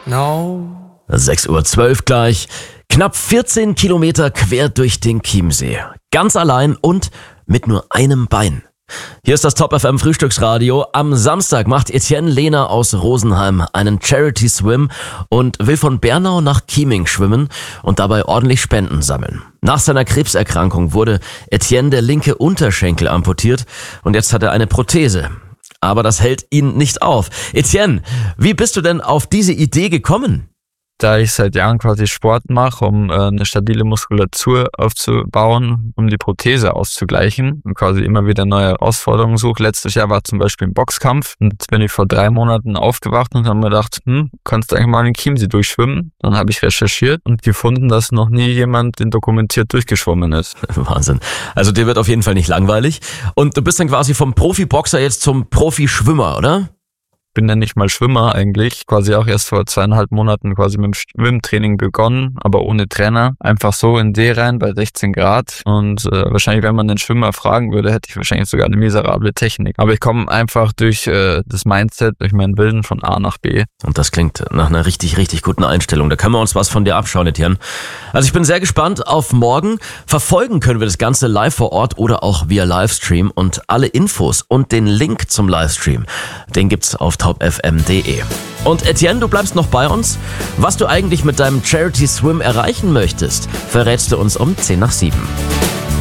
No. 6:12 Uhr gleich. Knapp 14 Kilometer quer durch den Chiemsee. Ganz allein und mit nur einem Bein. Hier ist das Top FM Frühstücksradio. Am Samstag macht Etienne Lehner aus Rosenheim einen Charity Swim und will von Bernau nach Chieming schwimmen und dabei ordentlich Spenden sammeln. Nach seiner Krebserkrankung wurde Etienne der linke Unterschenkel amputiert und jetzt hat er eine Prothese. Aber das hält ihn nicht auf. Etienne, wie bist du denn auf diese Idee gekommen? Da ich seit Jahren quasi Sport mache, um eine stabile Muskulatur aufzubauen, um die Prothese auszugleichen und quasi immer wieder neue Herausforderungen suche. Letztes Jahr war zum Beispiel ein Boxkampf und jetzt bin ich vor 3 Monaten aufgewacht und habe mir gedacht, kannst du eigentlich mal den Chiemsee durchschwimmen? Dann habe ich recherchiert und gefunden, dass noch nie jemand den dokumentiert durchgeschwommen ist. Wahnsinn. Also dir wird auf jeden Fall nicht langweilig. Und du bist dann quasi vom Profiboxer jetzt zum Profischwimmer, oder? Bin dann nicht mal Schwimmer eigentlich, quasi auch erst vor 2,5 Monaten quasi mit dem Schwimmtraining begonnen, aber ohne Trainer. Einfach so in See rein bei 16 Grad und wahrscheinlich, wenn man den Schwimmer fragen würde, hätte ich wahrscheinlich sogar eine miserable Technik. Aber ich komme einfach durch das Mindset, durch mein Willen von A nach B. Und das klingt nach einer richtig, richtig guten Einstellung. Da können wir uns was von dir abschauen, Etienne. Also ich bin sehr gespannt auf morgen. Verfolgen können wir das Ganze live vor Ort oder auch via Livestream und alle Infos und den Link zum Livestream, den gibt's auf topfm.de. Und Etienne, du bleibst noch bei uns. Was du eigentlich mit deinem Charity Swim erreichen möchtest, verrätst du uns um 6:50.